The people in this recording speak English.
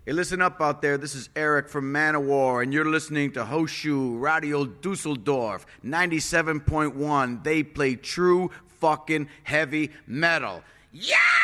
Hey, listen up out there. This is Eric from Manowar, and you're listening to Hoshu Radio Dusseldorf 97.1. They play true fucking heavy metal. Yeah!